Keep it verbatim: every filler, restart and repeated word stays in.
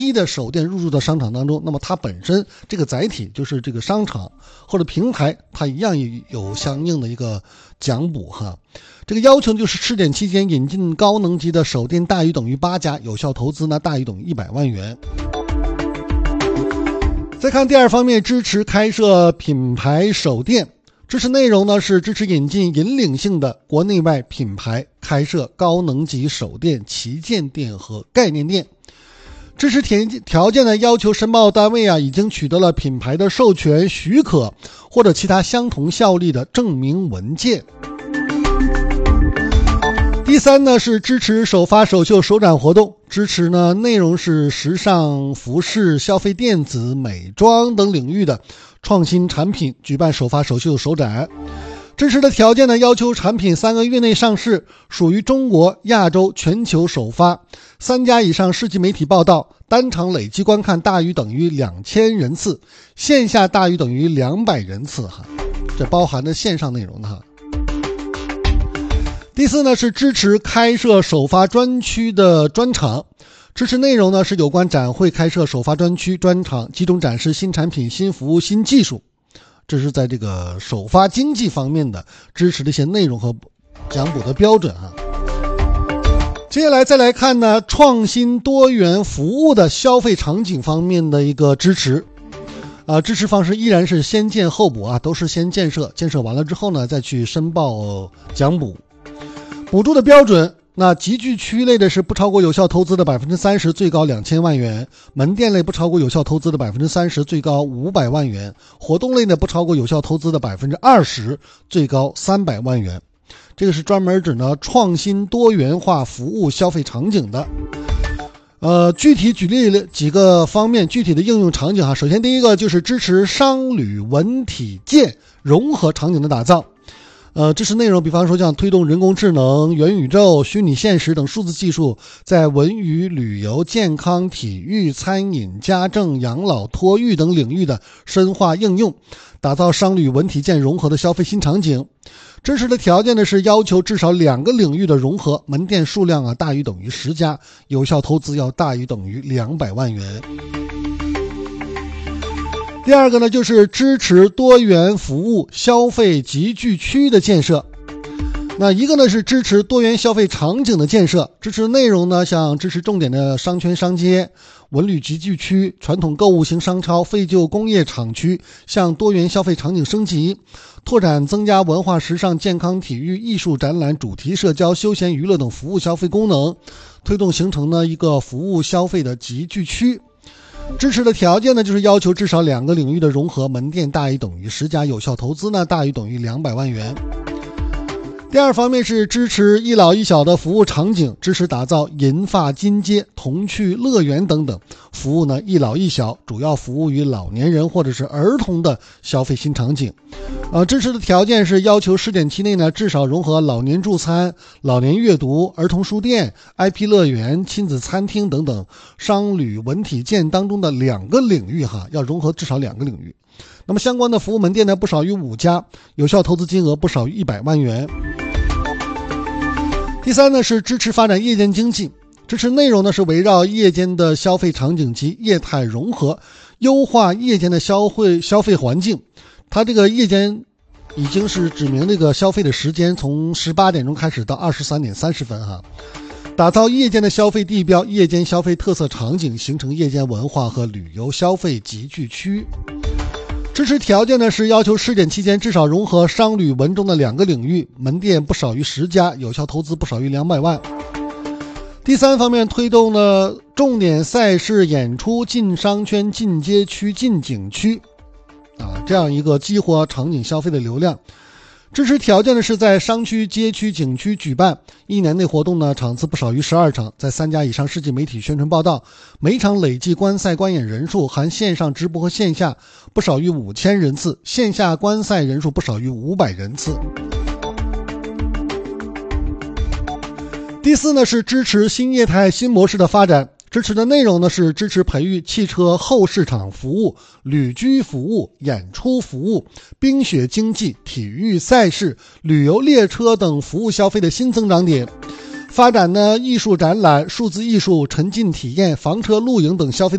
一的手电入驻到商场当中，那么它本身这个载体就是这个商场或者平台，它一样有相应的一个奖补哈。这个要求就是试点期间引进高能级的手电大于等于八家，有效投资呢大于等于一百万元。再看第二方面，支持开设品牌手电，支持内容呢是支持引进引领性的国内外品牌开设高能级手电旗舰店和概念店。支持条件呢，要求申报单位啊已经取得了品牌的授权许可或者其他相同效力的证明文件。第三呢是支持首发首秀首展活动，支持呢内容是时尚、服饰、消费电子、美妆等领域的创新产品举办首发首秀首展。支持的条件呢，要求产品三个月内上市，属于中国、亚洲、全球首发，三家以上世纪媒体报道，单场累计观看大于等于两千人次，线下大于等于两百人次哈，这包含的线上内容哈。第四呢是支持开设首发专区的专场，支持内容呢是有关展会开设首发专区专场，集中展示新产品、新服务、新技术。这是在这个首发经济方面的支持的一些内容和奖补的标准啊。接下来再来看呢，创新多元服务的消费场景方面的一个支持啊，支持方式依然是先建后补啊，都是先建设，建设完了之后呢，再去申报奖补。补助的标准，那集聚区类的是不超过有效投资的 百分之三十， 最高两千万元；门店类不超过有效投资的 百分之三十， 最高五百万元；活动类呢不超过有效投资的 百分之二十， 最高三百万元。这个是专门指呢创新多元化服务消费场景的。呃，具体举例了几个方面具体的应用场景哈。首先第一个就是支持商旅文体建融合场景的打造。呃，支持内容，比方说像推动人工智能、元宇宙、虚拟现实等数字技术在文娱、旅游、健康、体育、餐饮、家政、养老、托育等领域的深化应用，打造商旅文体建融合的消费新场景。支持的条件呢是要求至少两个领域的融合，门店数量啊大于等于十家，有效投资要大于等于两百万元。第二个呢，就是支持多元服务消费集聚区的建设。那一个呢是支持多元消费场景的建设，支持内容呢像支持重点的商圈商街、文旅集聚区、传统购物型商超、废旧工业厂区向多元消费场景升级，拓展增加文化时尚、健康、体育、艺术、展览、主题社交、休闲娱乐等服务消费功能，推动形成呢一个服务消费的集聚区。支持的条件呢，就是要求至少两个领域的融合，门店大于等于十家，有效投资呢大于等于两百万元。第二方面是支持一老一小的服务场景，支持打造银发金街、童趣乐园等等服务呢一老一小，主要服务于老年人或者是儿童的消费新场景。呃，支持的条件是要求试点期内呢至少融合老年助餐、老年阅读、儿童书店、I P 乐园、亲子餐厅等等商旅文体建当中的两个领域哈，要融合至少两个领域。那么相关的服务门店呢不少于五家，有效投资金额不少于一百万元。第三呢是支持发展夜间经济，支持内容呢是围绕夜间的消费场景及业态融合，优化夜间的消费消费环境。它这个夜间已经是指明这个消费的时间从十八点钟开始到二十三点三十分哈，打造夜间的消费地标、夜间消费特色场景，形成夜间文化和旅游消费集聚区。支持条件呢是要求试点期间至少融合商旅文中的两个领域，门店不少于十家，有效投资不少于两百万。第三方面，推动呢重点赛事演出进商圈、进街区、进景区啊，这样一个激活场景消费的流量。支持条件呢是在商区、街区、景区举办，一年内活动呢场次不少于十二场，在三家以上世纪媒体宣传报道，每场累计观赛观演人数含线上直播和线下不少于五千人次，线下观赛人数不少于五百人次。第四呢是支持新业态新模式的发展，支持的内容呢是支持培育汽车后市场服务、旅居服务、演出服务、冰雪经济、体育赛事、旅游列车等服务消费的新增长点，发展呢艺术展览、数字艺术、沉浸体验、房车露营等消费